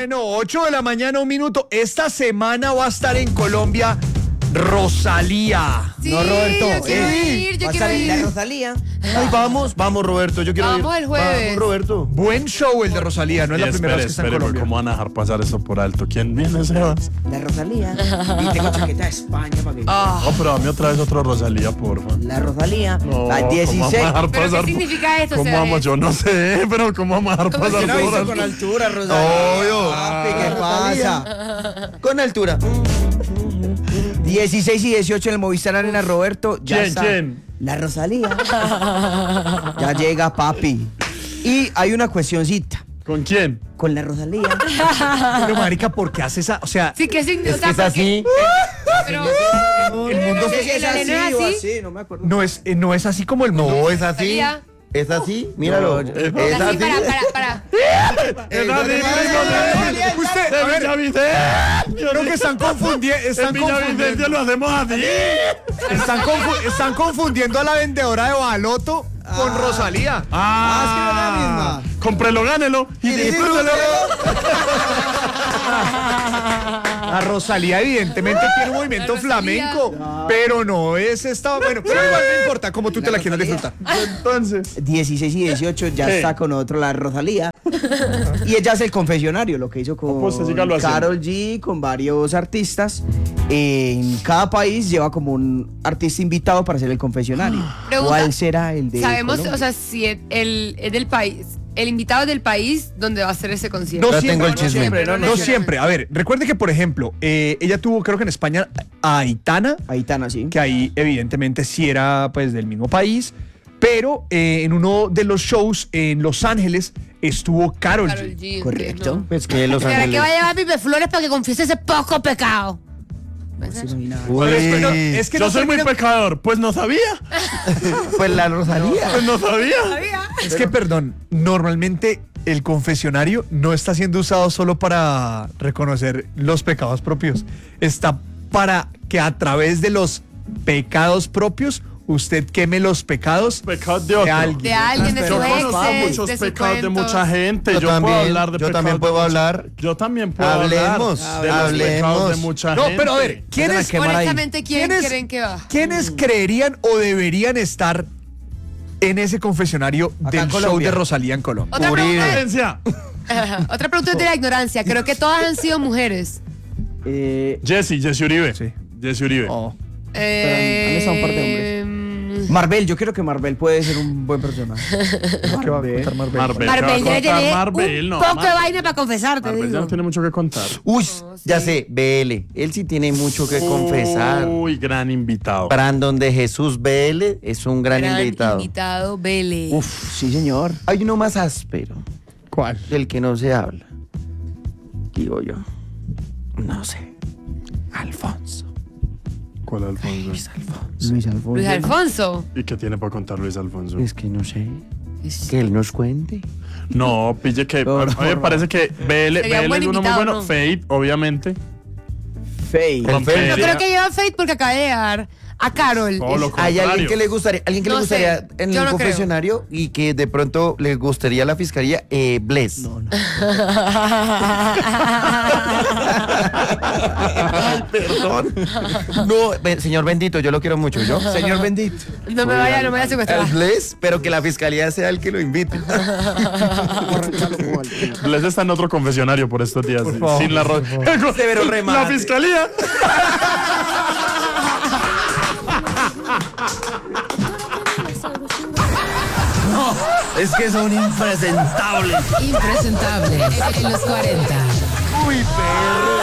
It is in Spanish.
Bueno, 8 de la mañana, 1 minuto. Esta semana va a estar en Colombia Rosalía. Sí, No, Roberto, yo quiero ir, yo va a quiero estar la ir. Rosalía. Ay, vamos, Roberto, yo quiero Vamos ir. el jueves. Vamos, Roberto. Buen show el de Rosalía, no es la primera vez que está en Colombia. ¿Cómo van a dejar pasar eso por alto? ¿Quién viene, Sebas? La Rosalía. Y tengo chaqueta de España para que... Oh, pero dame otra vez otro Rosalía, porfa. La Rosalía. No, La ¿cómo 16. vamos a dejar ¿Pero pasar qué significa esto, ¿Cómo Sebas? vamos? Yo no sé, pero ¿cómo vamos a dejar pasar ¿Qué no por hizo alto? con altura, Rosalía? Obvio. Papi, ¿qué pasa? Con altura. 16 y 18 en el Movistar Arena, Roberto. Ya ¿Quién, está. quién? La Rosalía. Ya llega, papi. Y hay una cuestioncita. ¿Con quién? Con la Rosalía. Pero, marica, ¿por qué hace esa? O sea, Sí, ¿qué significa? Es que es así. Pero, el mundo No sé si es ¿La así nena o así? así, no me acuerdo. no es así como el mundo. No, es así. Rosalía. Es así, míralo. No, Es así, así. para. Es así, Usted, a ver, creo que están confundiendo. En Villavicencio lo hacemos así. Están confundiendo a la vendedora de Baloto con Rosalía. Es que no es la misma. Cómprelo, gánelo y disfrútelo. La Rosalía evidentemente tiene un movimiento La Rosalía. flamenco, pero no es esta. Bueno, pero igual no importa como tú te la quieras disfrutar. Entonces, 16 y 18 ya ¿Qué? está con otro, la Rosalía. Y ella hace el confesionario, lo que hizo con pues, sígalo haciendo. Karol G, con varios artistas. En cada país lleva como un artista invitado para hacer el confesionario. Pregunta, ¿Cuál será el de sabemos, Colombia? o sea, si el del país, el invitado es del país donde va a hacer ese concierto. No Ya siempre, tengo el no chisme. siempre, No, no no siempre. A ver, recuerde que, por ejemplo, ella tuvo, creo que en España, a Aitana, Aitana, sí. que ahí evidentemente sí era pues del mismo país, pero en uno de los shows en Los Ángeles estuvo Karol Karol G. G, Correcto. ¿no? Pues que Los ¿Para qué Ángeles. va a llevar Pipe Flores para que confiese ese poco pecado? Se imaginaba. Uy, Pero es que yo no soy muy termina- pecador. Pues no sabía. pues la Rosalía. Pues no sabía. Es que, perdón, normalmente el confesionario no está siendo usado solo para reconocer los pecados propios. Está para que a través de los pecados propios usted queme los pecados Pecados de otro. de alguien. De alguien, de Yo sus conozco exes, muchos de sus pecados de cuentos. mucha gente. Yo Yo puedo también, hablar de yo pecados también de puedo mucha- hablar. Yo también puedo Hablemos, hablar de los pecados de mucha No, gente. pero a ver, ¿quiénes, quemar ahí. Honestamente, ¿quién creen que va? ¿quiénes creerían o deberían estar en ese confesionario Acá del en show Colombia. de Rosalía en Colombia? Otra pregunta, Valencia. otra pregunta es de la ignorancia. Creo que todas han sido mujeres. Jesse Uribe. Sí. Jesse Uribe. Oh. han estado un par de Marvel, yo creo que Marvel puede ser un buen personaje. ¿Qué va a contar Marvel? Marvel. Marbel ¿qué va a debe contar tener Marvel? un No, poco de Marvel. vaina para confesarte, Marvel ya digo. no tiene mucho que contar. Uy, ya sé, BL. Él sí tiene mucho que confesar. Uy, gran invitado. Brandon de Jesús BL es un gran invitado. invitado, Vélez. Uf, sí, señor. Hay uno más áspero, ¿Cuál? del que no se habla. Digo yo. No sé. Alfonso. ¿Cuál Alfonso? Luis Alfonso. Luis Alfonso. Luis Alfonso. ¿Y qué tiene para contar Luis Alfonso? Es que no sé. Que él nos cuente. No, pille que. No, a mí me no. parece que BL, Sería un BL buen es uno muy invitado, bueno. ¿no? Fate, obviamente. Faye. El Con Fate. Yo Feria. creo que lleva Fate porque acaba de llegar a Carol. Todo lo ¿Hay alguien contrario. que le gustaría, No sé, en yo el no confesionario y que de pronto le gustaría la fiscalía? Bless. No, no. Ay, perdón. No, señor bendito, yo lo quiero mucho, ¿yo? Señor bendito. No me vaya a secuestrar. El Bless, pero que la fiscalía sea el que lo invite. Bless está en otro confesionario por estos días. favor, sin la por Severo La remate. fiscalía. Es que son impresentables. Impresentable en los 40. Uy, perro.